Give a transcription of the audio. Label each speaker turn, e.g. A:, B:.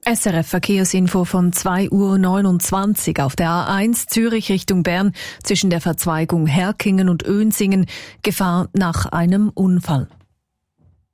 A: SRF Verkehrsinfo von 2:29 Uhr auf der A1 Zürich Richtung Bern zwischen der Verzweigung Herkingen und Önsingen. Gefahr nach einem Unfall.